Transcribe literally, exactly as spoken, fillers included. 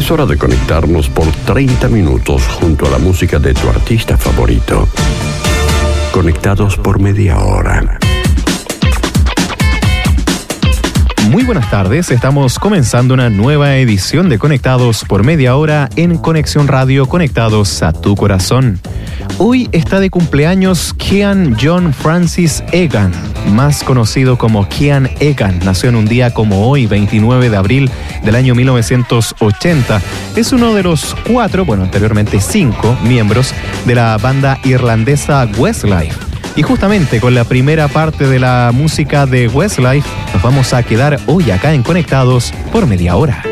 Es hora de conectarnos por treinta minutos junto a la música de tu artista favorito. Conectados por media hora. Muy buenas tardes, estamos comenzando una nueva edición de Conectados por media hora en Conexión Radio, conectados a tu corazón. Hoy está de cumpleaños Kian John Francis Egan, más conocido como Kian Egan. Nació en un día como hoy, veintinueve de abril del año mil novecientos ochenta. Es uno de los cuatro, bueno, anteriormente cinco, miembros de la banda irlandesa Westlife. Y justamente con la primera parte de la música de Westlife nos vamos a quedar hoy acá en Conectados por media hora.